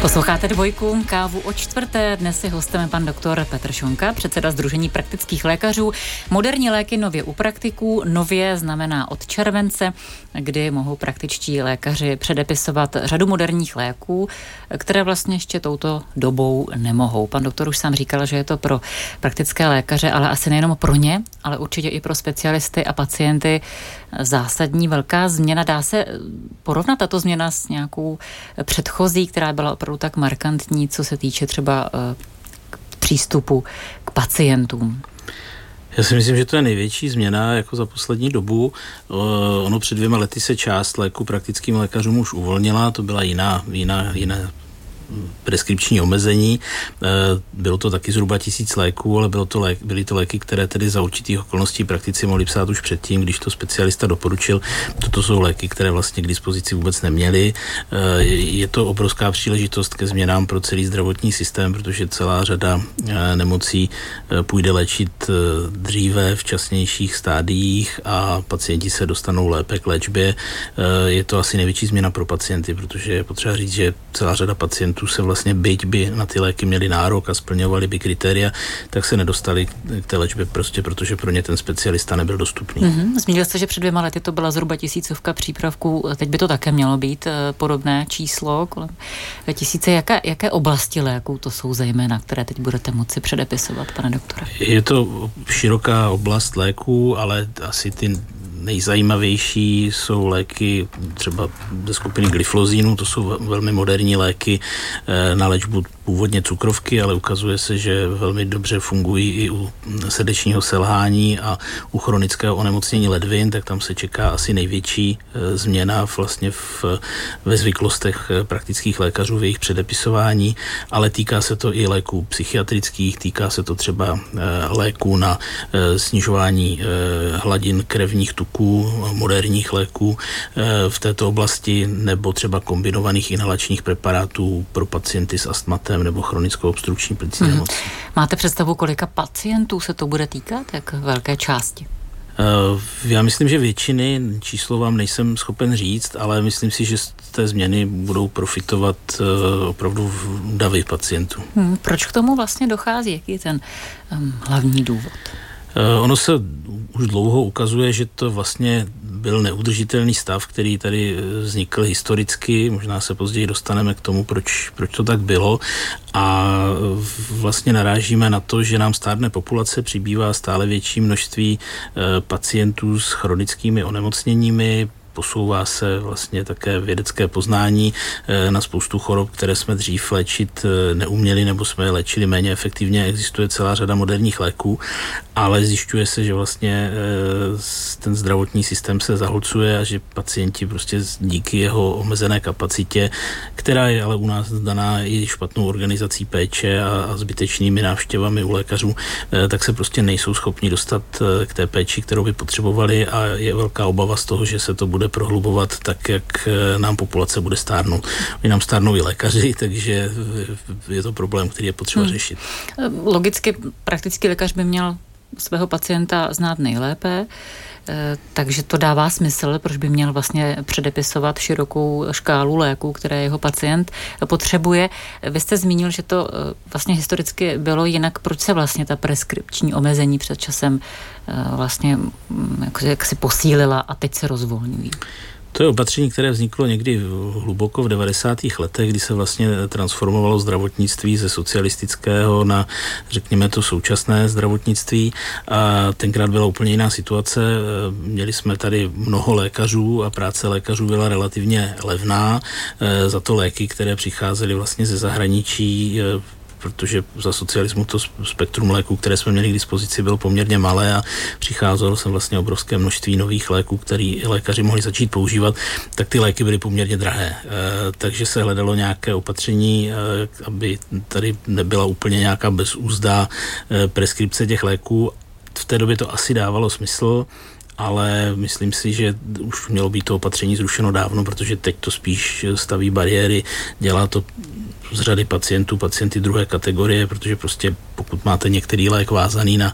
Posloucháte Dvojku, kávu o čtvrté. Dnes je hostem pan doktor Petr Šonka, předseda Sdružení praktických lékařů. Moderní léky nově u praktiků, nově znamená od července, kdy mohou praktičtí lékaři předepisovat řadu moderních léků, které vlastně ještě touto dobou nemohou. Pan doktor už sám říkal, že je to pro praktické lékaře, ale asi nejenom pro ně, ale určitě i pro specialisty a pacienty zásadní velká změna. Dá se porovnat tato změna s nějakou předchozí, která byla opravdu tak markantní, co se týče třeba přístupu k pacientům? Já si myslím, že to je největší změna jako za poslední dobu. Ono před 2 lety se část léku praktickým lékařům už uvolnila, to byla jiná preskripční omezení. Bylo to taky zhruba 1000 léků, ale byly to léky, které tedy za určitých okolností praktici mohli psát už předtím, když to specialista doporučil. Toto jsou léky, které vlastně k dispozici vůbec neměli. Je to obrovská příležitost ke změnám pro celý zdravotní systém, protože celá řada nemocí půjde léčit dříve v časnějších stádiích a pacienti se dostanou lépe k léčbě. Je to asi největší změna pro pacienty, protože je potřeba říct, že celá řada pacientů se vlastně, byť by na ty léky měli nárok a splňovali by kritéria, tak se nedostali k té léčbě prostě, protože pro ně ten specialista nebyl dostupný. Zmínil jste, že před 2 lety to byla zhruba 1000 přípravků, teď by to také mělo být podobné číslo, kolem 1000. Jaké oblasti léků to jsou zejména, které teď budete moci předepisovat, pane doktore? Je to široká oblast léků, ale asi ty nejzajímavější jsou léky třeba ze skupiny glyflozínu, to jsou velmi moderní léky na léčbu původně cukrovky, ale ukazuje se, že velmi dobře fungují i u srdečního selhání a u chronického onemocnění ledvin, tak tam se čeká asi největší změna vlastně ve zvyklostech praktických lékařů v jejich předepisování, ale týká se to i léků psychiatrických, týká se to třeba léků na snižování hladin krevních tuků, moderních léků v této oblasti, nebo třeba kombinovaných inhalačních preparátů pro pacienty s astmatem nebo chronickou obstrukční plicní nemocí. Máte představu, kolika pacientů se to bude týkat? Jak velké části? Já myslím, že většiny, číslo vám nejsem schopen říct, ale myslím si, že z té změny budou profitovat opravdu davy pacientů. Proč k tomu vlastně dochází? Jaký je ten hlavní důvod? Ono se už dlouho ukazuje, že to vlastně byl neudržitelný stav, který tady vznikl historicky, možná se později dostaneme k tomu, proč to tak bylo, a vlastně narážíme na to, že nám stárne populace, přibývá stále větší množství pacientů s chronickými onemocněními, posouvá se vlastně také vědecké poznání na spoustu chorob, které jsme dřív léčit neuměli nebo jsme je léčili méně efektivně. Existuje celá řada moderních léků, ale zjišťuje se, že vlastně ten zdravotní systém se zahlcuje a že pacienti prostě díky jeho omezené kapacitě, která je ale u nás daná i špatnou organizací péče a zbytečnými návštěvami u lékařů, tak se prostě nejsou schopni dostat k té péči, kterou by potřebovali, a je velká obava z toho, že se to bude prohlubovat tak, jak nám populace bude stárnout. Oni nám stárnou i lékaři, takže je to problém, který je potřeba řešit. Logicky praktický lékař by měl svého pacienta znát nejlépe, takže to dává smysl, proč by měl vlastně předepisovat širokou škálu léků, které jeho pacient potřebuje. Vy jste zmínil, že to vlastně historicky bylo jinak. Proč se vlastně ta preskripční omezení před časem vlastně jak si posílila a teď se rozvolňují? To je opatření, které vzniklo někdy hluboko v 90. letech, kdy se vlastně transformovalo zdravotnictví ze socialistického na, řekněme, to současné zdravotnictví. A tenkrát byla úplně jiná situace. Měli jsme tady mnoho lékařů a práce lékařů byla relativně levná. Za to léky, které přicházely vlastně ze zahraničí, protože za socialismu to spektrum léků, které jsme měli k dispozici, bylo poměrně malé a přicházelo sem vlastně obrovské množství nových léků, které lékaři mohli začít používat, tak ty léky byly poměrně drahé. Takže se hledalo nějaké opatření, aby tady nebyla úplně nějaká bezúzdá preskripce těch léků. V té době to asi dávalo smysl, ale myslím si, že už mělo být to opatření zrušeno dávno, protože teď to spíš staví bariéry, dělá to z řady pacienty druhé kategorie, protože prostě pokud máte některý lék vázaný na